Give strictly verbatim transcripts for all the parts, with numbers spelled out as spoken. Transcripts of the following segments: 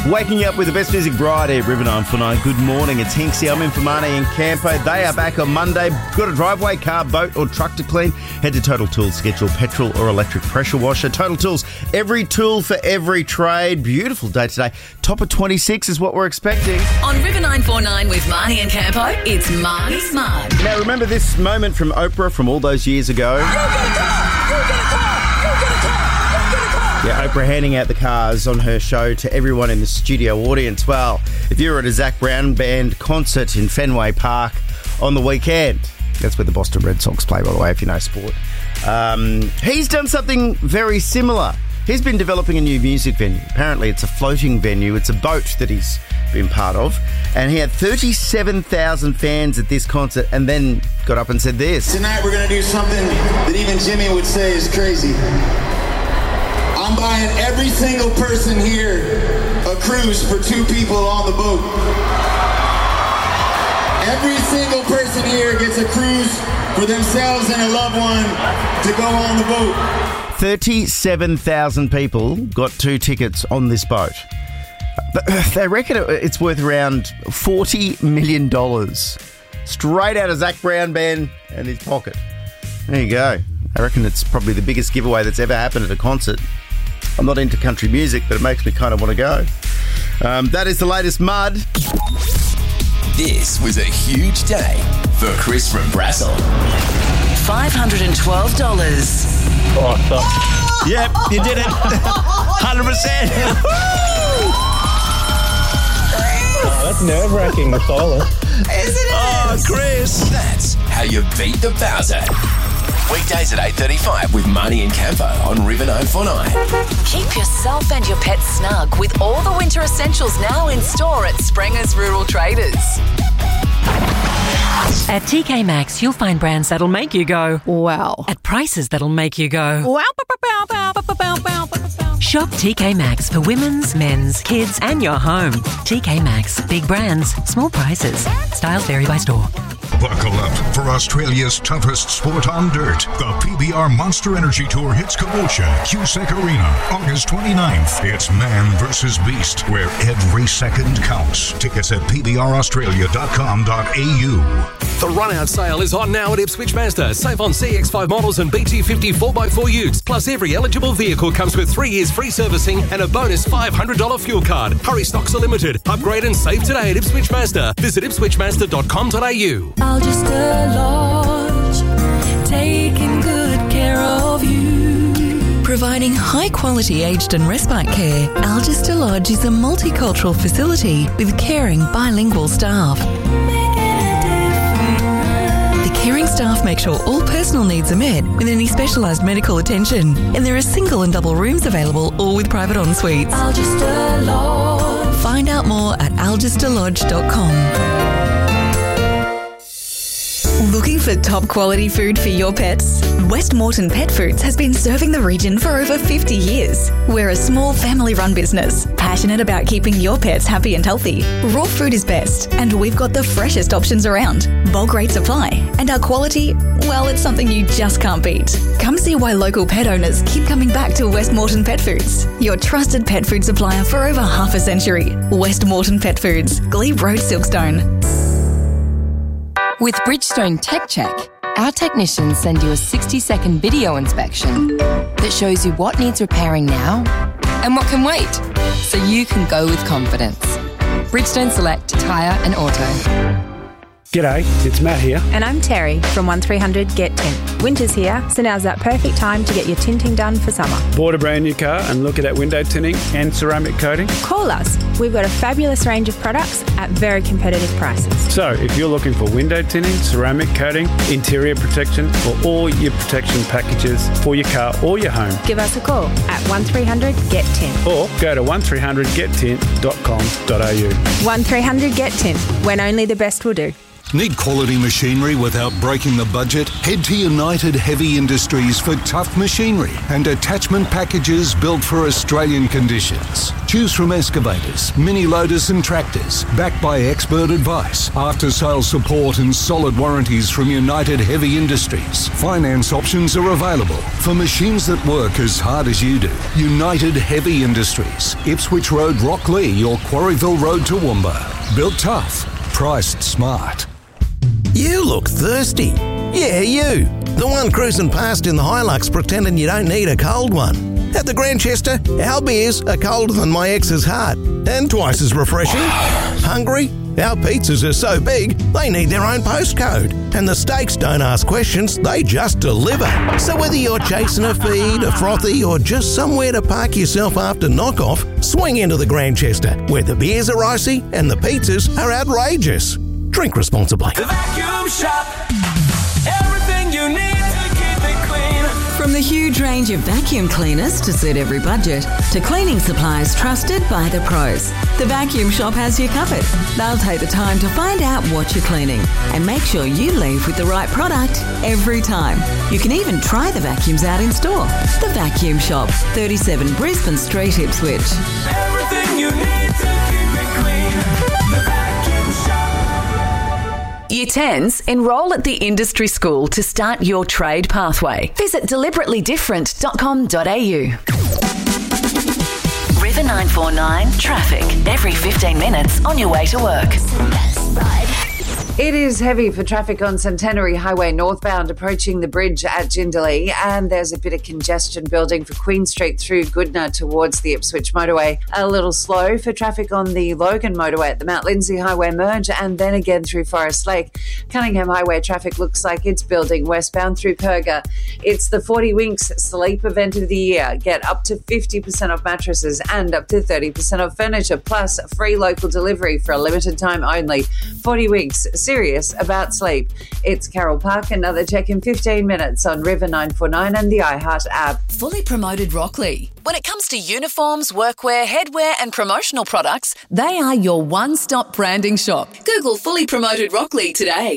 Waking you up with the best music Friday at River nine four nine. Good morning, it's Hinksy. I'm in for Marnie and Campo. They are back on Monday. Got a driveway, car, boat or truck to clean? Head to Total Tools to get your petrol or electric pressure washer. Total Tools, every tool for every trade. Beautiful day today. Top of twenty-six is what we're expecting. On River nine four nine with Marnie and Campo, it's Marnie's Mug. Now remember this moment from Oprah from all those years ago? You get a car! You get a car! You get a car! You get a car! Yeah, Oprah handing out the cars on her show to everyone in the studio audience. Well, if you were at a Zac Brown Band concert in Fenway Park on the weekend, that's where the Boston Red Sox play, by the way, if you know sport, um, he's done something very similar. He's been developing a new music venue. Apparently it's a floating venue. It's a boat that he's been part of. And he had thirty-seven thousand fans at this concert and then got up and said this. Tonight we're going to do something that even Jimmy would say is crazy. I'm buying every single person here a cruise for two people on the boat. Every single person here gets a cruise for themselves and a loved one to go on the boat. thirty-seven thousand people got two tickets on this boat. They reckon it's worth around forty million dollars. Straight out of Zac Brown Band and his pocket. There you go. I reckon it's probably the biggest giveaway that's ever happened at a concert. I'm not into country music, but it makes me kind of want to go. Um, that is the latest mud. This was a huge day for Chris from Brassel. five hundred twelve dollars. Oh, fuck. Yep, you did it. one hundred percent. Oh, that's nerve-wracking, the silence. Isn't it? Oh, Chris. That's how you beat the Bowser. Weekdays at eight thirty-five with Marnie and Campo on River nine four nine. Keep yourself and your pets snug with all the winter essentials now in store at Sprenger's Rural Traders. At T K Maxx, you'll find brands that'll make you go, wow, at prices that'll make you go, wow. Shop T K Maxx for women's, men's, kids, and your home. T K Maxx. Big brands, small prices. Styles vary by store. Buckle up for Australia's toughest sport on dirt. The P B R Monster Energy Tour hits Caboolture, Cusack Arena, August twenty-ninth. It's man versus beast, where every second counts. Tickets at p b r australia dot com dot a u. The run-out sale is on now at Ipswich Mazda. Save on C X five models and B T fifty four by four utes. Plus, every eligible vehicle comes with three years free servicing and a bonus five hundred dollars fuel card. Hurry, stocks are limited. Upgrade and save today at Ipswich Mazda. Visit ipswich mazda dot com dot a u. Algista Lodge, taking good care of you. Providing high-quality aged and respite care, Algista Lodge is a multicultural facility with caring bilingual staff. The caring staff make sure all personal needs are met with any specialised medical attention, and there are single and double rooms available, all with private en-suites. Algista Lodge. Find out more at algista lodge dot com. Looking for top quality food for your pets? West Moreton Pet Foods has been serving the region for over fifty years. We're a small family-run business, passionate about keeping your pets happy and healthy. Raw food is best, and we've got the freshest options around. Bulk rate supply, and our quality, well, it's something you just can't beat. Come see why local pet owners keep coming back to West Moreton Pet Foods, your trusted pet food supplier for over half a century. West Moreton Pet Foods, Glebe Road, Silkstone. With Bridgestone Tech Check, our technicians send you a sixty-second video inspection that shows you what needs repairing now and what can wait, so you can go with confidence. Bridgestone Select Tyre and Auto. G'day, it's Matt here. And I'm Terry from one three hundred Get Tint. Winter's here, so now's that perfect time to get your tinting done for summer. Bought a brand new car and look at that window tinting and ceramic coating? Call us. We've got a fabulous range of products at very competitive prices. So if you're looking for window tinting, ceramic coating, interior protection, or all your protection packages for your car or your home, give us a call at one three hundred Get Tint. Or go to one three hundred get tint dot com dot a u. one three hundred Get Tint, when only the best will do. Need quality machinery without breaking the budget? Head to United Heavy Industries for tough machinery and attachment packages built for Australian conditions. Choose from excavators, mini loaders and tractors, backed by expert advice, after-sales support and solid warranties from United Heavy Industries. Finance options are available for machines that work as hard as you do. United Heavy Industries, Ipswich Road, Rocklea, or Quarryville Road, Toowoomba. Built tough, priced smart. You look thirsty. Yeah, you. The one cruising past in the Hilux pretending you don't need a cold one. At the Grandchester, our beers are colder than my ex's heart and twice as refreshing. Hungry? Our pizzas are so big, they need their own postcode. And the steaks don't ask questions, they just deliver. So whether you're chasing a feed, a frothy, or just somewhere to park yourself after knockoff, swing into the Grandchester, where the beers are icy and the pizzas are outrageous. Drink responsibly. The Vacuum Shop. Everything you need to keep it clean. From the huge range of vacuum cleaners to suit every budget, to cleaning supplies trusted by the pros, the Vacuum Shop has you covered. They'll take the time to find out what you're cleaning and make sure you leave with the right product every time. You can even try the vacuums out in store. The Vacuum Shop, thirty-seven Brisbane Street, Ipswich. Everything you need to keep it clean. The Vacuum Shop. Year tens, enrol at the industry school to start your trade pathway. Visit deliberately different dot com dot a u. River nine four nine traffic every fifteen minutes on your way to work. It is heavy for traffic on Centenary Highway northbound approaching the bridge at Jindalee, and there's a bit of congestion building for Queen Street through Goodna towards the Ipswich motorway. A little slow for traffic on the Logan motorway at the Mount Lindsay Highway merge, and then again through Forest Lake. Cunningham Highway traffic looks like it's building westbound through Perga. It's the forty Winks sleep event of the year. Get up to fifty percent off mattresses and up to thirty percent off furniture, plus free local delivery for a limited time only. forty Winks, serious about sleep. It's Carol Park. Another check in fifteen minutes on River nine four nine and the iHeart app. Fully Promoted Rocklea. When it comes to uniforms, workwear, headwear and promotional products, they are your one-stop branding shop. Google Fully Promoted Rocklea today.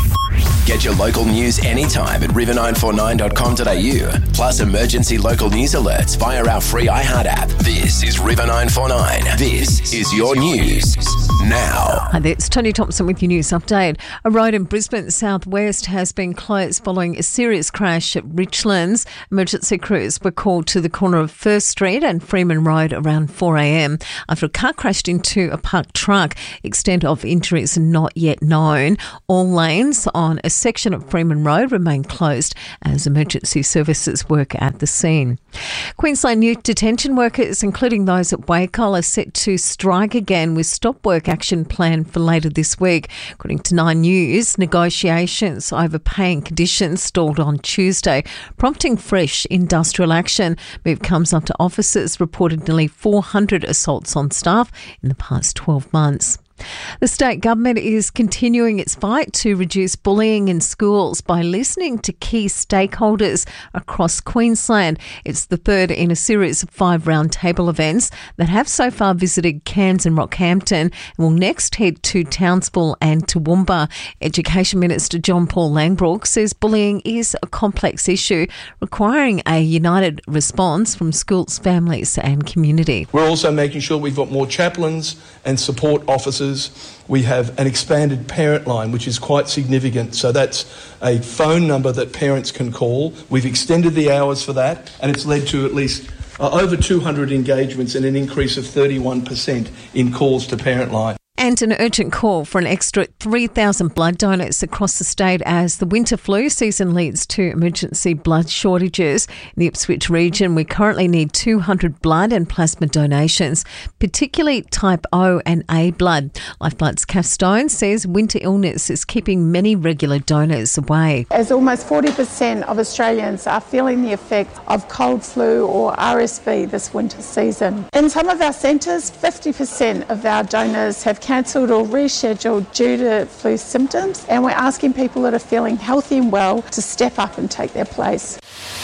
Get your local news anytime at river nine four nine dot com dot a u. Plus emergency local news alerts via our free iHeart app. This is River nine four nine. This is your news now. Hi there, it's Tony Thompson with your news update. A road in Brisbane southwest has been closed following a serious crash at Richlands. Emergency crews were called to the corner of First Street and Freeman Road around four a m after a car crashed into a parked truck. Extent of injuries not yet known. All lanes on a section of Freeman Road remain closed as emergency services work at the scene. Queensland youth detention workers, including those at Wacol, are set to strike again with stop work action planned for later this week. According to Nine News, negotiations over pay and conditions stalled on Tuesday, prompting fresh industrial action. Move comes after officers reported nearly four hundred assaults on staff in the past twelve months. The state government is continuing its fight to reduce bullying in schools by listening to key stakeholders across Queensland. It's the third in a series of five roundtable events that have so far visited Cairns and Rockhampton and will next head to Townsville and Toowoomba. Education Minister John Paul Langbrook says bullying is a complex issue requiring a united response from schools, families and community. We're also making sure we've got more chaplains and support officers. We have an expanded parent line, which is quite significant. So that's a phone number that parents can call. We've extended the hours for that, and it's led to at least uh, over two hundred engagements and an increase of thirty-one percent in calls to parent line. And an urgent call for an extra three thousand blood donors across the state as the winter flu season leads to emergency blood shortages. In the Ipswich region, we currently need two hundred blood and plasma donations, particularly type O and A blood. Lifeblood's Kath Stone says winter illness is keeping many regular donors away. As almost forty percent of Australians are feeling the effect of cold flu or R S V this winter season. In some of our centres, fifty percent of our donors have cancelled or rescheduled due to flu symptoms, and we're asking people that are feeling healthy and well to step up and take their place.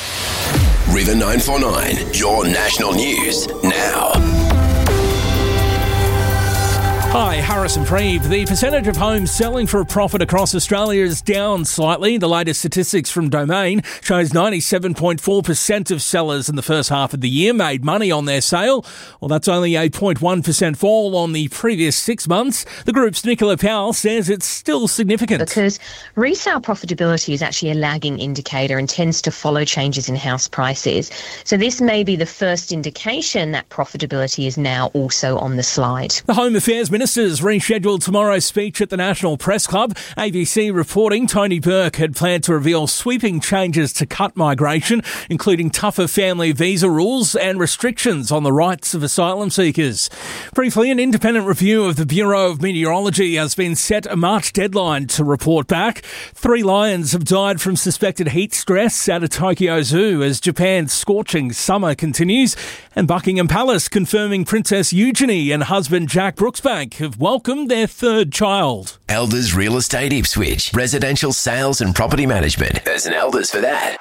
River nine four nine, your national news now. Hi, Harrison Preeve. The percentage of homes selling for a profit across Australia is down slightly. The latest statistics from Domain shows ninety-seven point four percent of sellers in the first half of the year made money on their sale. Well, that's only a zero point one percent fall on the previous six months. The group's Nicola Powell says it's still significant. Because resale profitability is actually a lagging indicator and tends to follow changes in house prices. So this may be the first indication that profitability is now also on the slide. The Home Affairs Ministers rescheduled tomorrow's speech at the National Press Club. A B C reporting Tony Burke had planned to reveal sweeping changes to cut migration, including tougher family visa rules and restrictions on the rights of asylum seekers. Briefly, an independent review of the Bureau of Meteorology has been set a March deadline to report back. Three lions have died from suspected heat stress at a Tokyo Zoo as Japan's scorching summer continues. And Buckingham Palace confirming Princess Eugenie and husband Jack Brooksbank have welcomed their third child. Elders Real Estate Ipswich. Residential sales and property management. There's an Elders for that.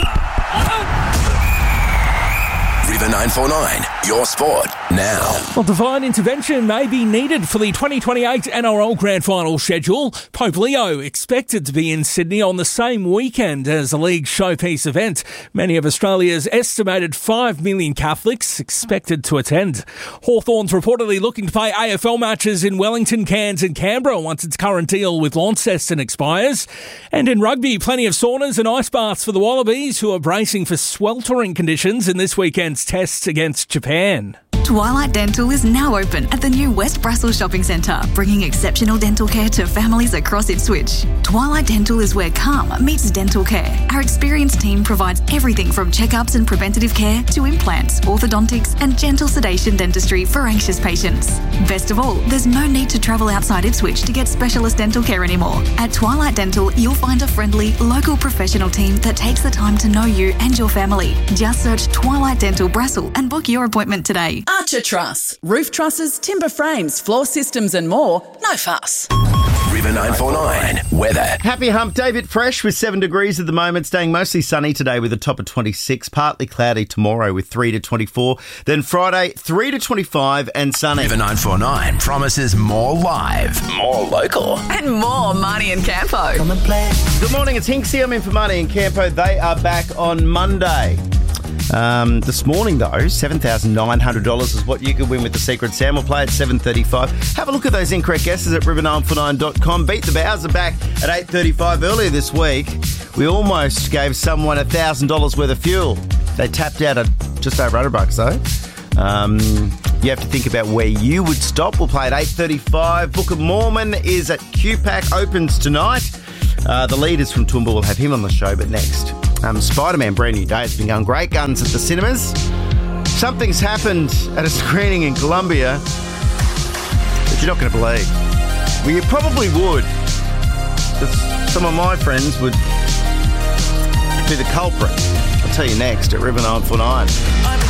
River nine four nine, your sport now. Well, divine intervention may be needed for the twenty twenty-eight N R L Grand Final schedule. Pope Leo expected to be in Sydney on the same weekend as the league's showpiece event. Many of Australia's estimated five million Catholics expected to attend. Hawthorn's reportedly looking to play A F L matches in Wellington, Cairns and Canberra once its current deal with Launceston expires. And in rugby, plenty of saunas and ice baths for the Wallabies, who are bracing for sweltering conditions in this weekend's tests against Japan. Twilight Dental is now open at the new West Brussels Shopping Centre, bringing exceptional dental care to families across Ipswich. Twilight Dental is where calm meets dental care. Our experienced team provides everything from checkups and preventative care to implants, orthodontics and gentle sedation dentistry for anxious patients. Best of all, there's no need to travel outside Ipswich to get specialist dental care anymore. At Twilight Dental, you'll find a friendly, local professional team that takes the time to know you and your family. Just search Twilight Dental Brassel and book your appointment today. Archer Truss. Roof trusses, timber frames, floor systems and more. No fuss. River nine four nine, weather. Happy hump day, bit fresh with seven degrees at the moment, staying mostly sunny today with a top of twenty-six, partly cloudy tomorrow with three to twenty-four, then Friday three to twenty-five and sunny. River nine four nine promises more live, more local. And more Marnie and Campo. Come and play. Good morning, it's Hinksy. I'm in for Marnie and Campo. They are back on Monday. Um, this morning, though, seven thousand nine hundred dollars is what you could win with the Secret Sam. We'll play at seven thirty-five. Have a look at those incorrect guesses at river nine four nine dot com. Beat the Bows are back at eight thirty-five. Earlier this week, we almost gave someone one thousand dollars worth of fuel. They tapped out at just over one hundred bucks, though. Um, you have to think about where you would stop. We'll play at eight thirty-five. Book of Mormon is at Q PAC, opens tonight. Uh, the lead is from Toowoomba. We'll have him on the show, but next... Um, Spider-Man, brand new day. It's been going great guns at the cinemas. Something's happened at a screening in Colombia that you're not going to believe. Well, you probably would. Because some of my friends would be the culprit. I'll tell you next at River nine four nine.